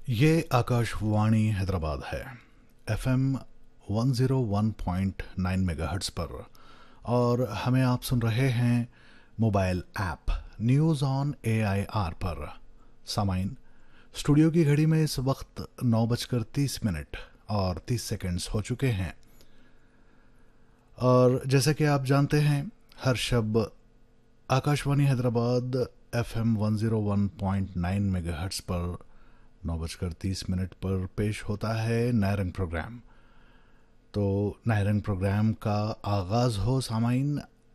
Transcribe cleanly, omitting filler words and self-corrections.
ये आकाशवाणी हैदराबाद है। FM 101.9 megahertz पर। और हमें आप सुन रहे हैं mobile app news on AIR पर। सामाइन, स्टूडियो की घड़ी में इस वक्त 9:30 और 30 सेकंड्स हो चुके हैं। और जैसा कि आप जानते हैं, हर शब आकाशवाणी हैदराबाद एफएम 101.9 मेगाहर्ट्ज़ पर 9:30 पर पेश होता है नायरंग प्रोग्राम। तो नायरंग प्रोग्राम का आगाज़ हो सामाइन